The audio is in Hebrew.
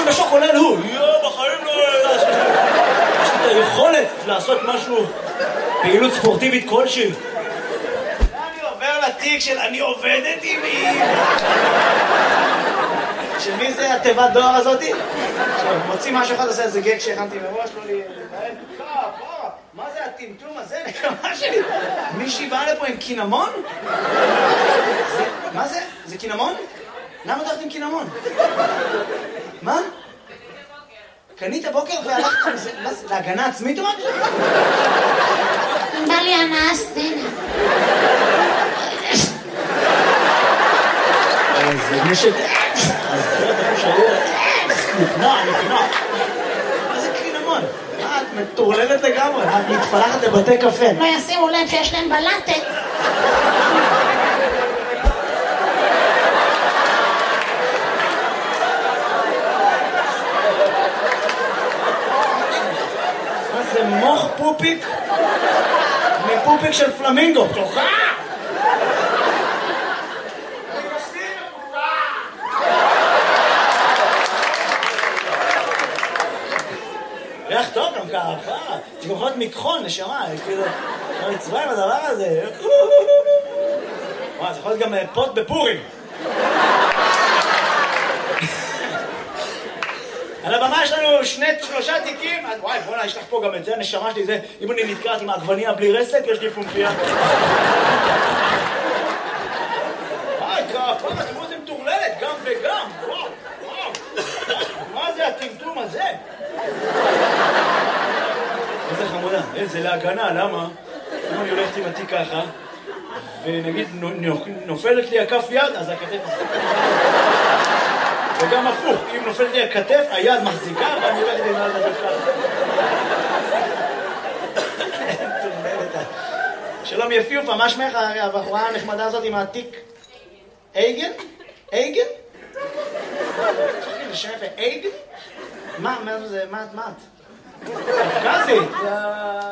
פעם בשוק עולה לו, בחיים לא... יש לי את היכולת לעשות משהו, פעילות ספורטיבית כלשהי. אני עובר לתיק של אני עובדת עם מי. של מי זה התיבת דואר הזאתי? מוציא משהו אחד, עושה איזה גג שהכנתי מראש, לא לי... מה זה הטמטום הזה? נקמה שלי. מישהי באה לפה עם קינמון? מה זה? זה קינמון? למה דרכת עם קינמון? מה? קנית בוקר והלכת עם זה? להגנה עצמית או משהו? בא לי הנאה סצנה. זה מי ש... נקנוע. מה זה קינמון? את מטורללת לגמרי, את מתפלחת לבתי קפה. לא ישימו לב שיש להם בלטת. מה זה מוח פופיק? מפופיק של פלמינגו. תוכה! ריח טוב גם ככה, זה גם יכול להיות מקחון, נשמה, כאילו, לא נצבע עם הדבר הזה. וואי, זה יכול להיות גם פוט בפורים. על הבמה יש לנו 3 תיקים, וואי, בוא'נה, יש לך פה גם את זה, הנשמה שלי, זה, אם אני נתקעת עם העגבניה בלי רסק, יש לי פומפיה. וואי, כפה, תראו זה מטורללת, גם וגם, וואו. מה זה הטמטום הזה? איזה חמודה, איזה להגנה, למה? אם אני הולכת עם התיק ככה, ונגיד נופלת לי הכף יד, אז הכתף... וגם הפוך, אם נופלת לי הכתף, היד מחזיקה, ואני הולכת עם היד ככה. שלום יפיופה, מה שמך הבחורה הנחמדה הזאת עם התיק? אייגן? אייגן? זה שם יפה, אייגן? מה זה, מה את? קפקזית.